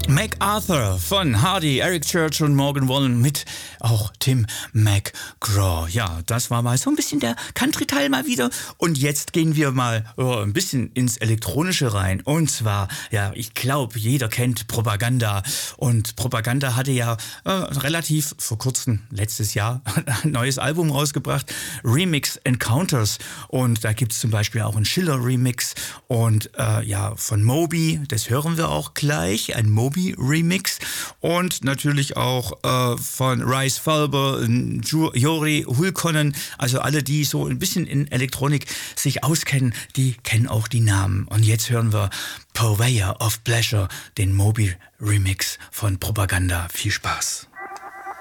MacArthur von Hardy, Eric Church und Morgan Wallen mit auch Tim McGraw. Ja, das war mal so ein bisschen der Country-Teil mal wieder. Und jetzt gehen wir mal ein bisschen ins Elektronische rein. Und zwar, ja, ich glaube, jeder kennt Propaganda. Und Propaganda hatte ja relativ vor kurzem, letztes Jahr, ein neues Album rausgebracht, Remix Encounters. Und da gibt es zum Beispiel auch einen Schiller-Remix und ja, von Moby, das hören wir auch gleich, ein Moby-Remix. Und natürlich auch von Rice Falber, Jori Hulkkonen, also alle, die so ein bisschen in Elektronik sich auskennen, die kennen auch die Namen. Und jetzt hören wir Purveyor of Pleasure, den Moby-Remix von Propaganda. Viel Spaß.